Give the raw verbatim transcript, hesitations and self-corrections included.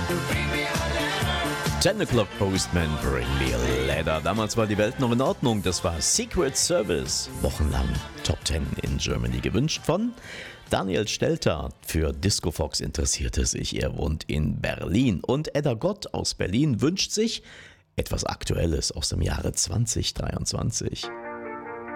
Ten O'Clock Postman, Bring Me a Letter. Damals war die Welt noch in Ordnung. Das war Secret Service. Wochenlang Top Ten in Germany gewünscht von Daniel Stelter. Für Disco Fox interessiert es sich. Er wohnt in Berlin. Und Edda Gott aus Berlin wünscht sich etwas Aktuelles aus dem Jahre zwanzig dreiundzwanzig.